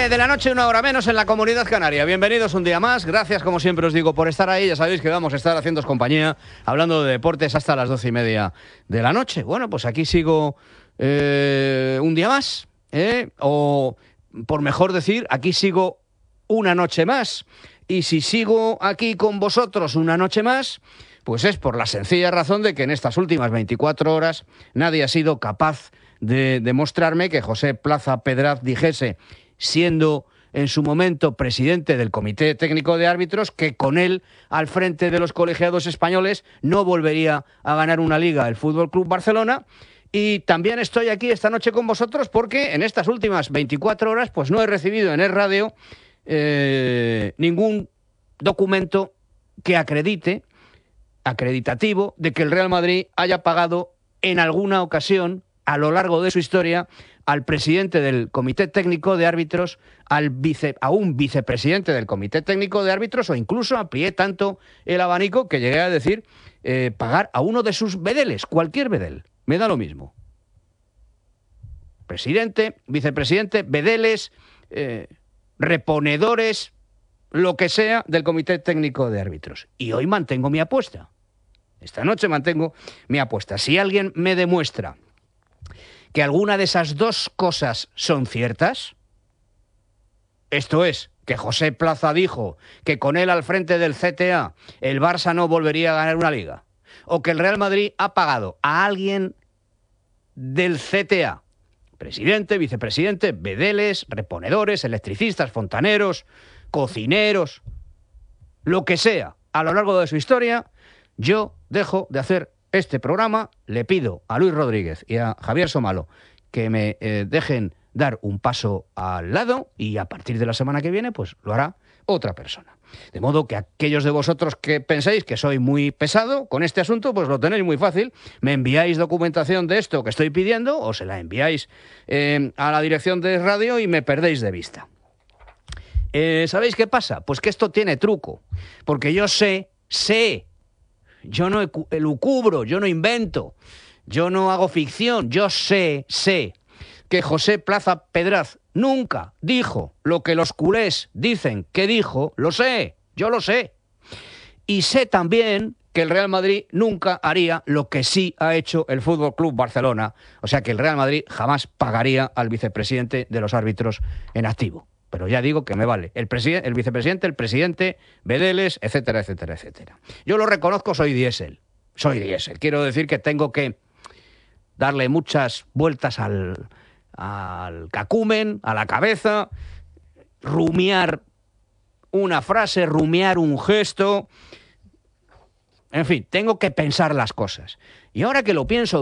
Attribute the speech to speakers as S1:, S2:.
S1: 9 de la noche, 1 hora menos en la Comunidad Canaria. Bienvenidos un día más. Gracias, como siempre os digo, por estar ahí. Ya sabéis que vamos a estar haciéndoos compañía, hablando de deportes hasta las 12:30 de la noche. Bueno, pues aquí sigo un día más, o por mejor decir, aquí sigo una noche más. Y si sigo aquí con vosotros una noche más, pues es por la sencilla razón de que en estas últimas 24 horas nadie ha sido capaz de demostrarme que José Plaza Pedraz dijese, siendo en su momento presidente del Comité Técnico de Árbitros, que con él al frente de los colegiados españoles no volvería a ganar una liga el Fútbol Club Barcelona. Y también estoy aquí esta noche con vosotros porque en estas últimas 24 horas pues no he recibido en el radio ningún documento que acreditativo de que el Real Madrid haya pagado en alguna ocasión a lo largo de su historia al presidente del Comité Técnico de Árbitros, a un vicepresidente del Comité Técnico de Árbitros, o incluso amplié tanto el abanico que llegué a decir pagar a uno de sus bedeles, cualquier bedel, me da lo mismo. Presidente, vicepresidente, bedeles, reponedores, lo que sea del Comité Técnico de Árbitros. Y hoy mantengo mi apuesta. Esta noche mantengo mi apuesta. Si alguien me demuestra que alguna de esas dos cosas son ciertas, esto es, que José Plaza dijo que con él al frente del CTA el Barça no volvería a ganar una liga, o que el Real Madrid ha pagado a alguien del CTA, presidente, vicepresidente, bedeles, reponedores, electricistas, fontaneros, cocineros, lo que sea, a lo largo de su historia, yo dejo de hacer este programa. Le pido a Luis Rodríguez y a Javier Somalo que me dejen dar un paso al lado y a partir de la semana que viene pues lo hará otra persona. De modo que aquellos de vosotros que penséis que soy muy pesado con este asunto, pues lo tenéis muy fácil. Me enviáis documentación de esto que estoy pidiendo o se la enviáis a la dirección de radio y me perdéis de vista. ¿Sabéis qué pasa? Pues que esto tiene truco, porque yo sé, yo no elucubro, yo no invento, yo no hago ficción, yo sé que José Plaza Pedraz nunca dijo lo que los culés dicen que dijo, lo sé, yo lo sé. Y sé también que el Real Madrid nunca haría lo que sí ha hecho el Fútbol Club Barcelona, o sea que el Real Madrid jamás pagaría al vicepresidente de los árbitros en activo. Pero ya digo que me vale. El vicepresidente, el presidente, bedeles, etcétera, etcétera, etcétera. Yo lo reconozco, soy diésel. Quiero decir que tengo que darle muchas vueltas al cacumen, a la cabeza, rumiar una frase, rumiar un gesto. En fin, tengo que pensar las cosas. Y ahora que lo pienso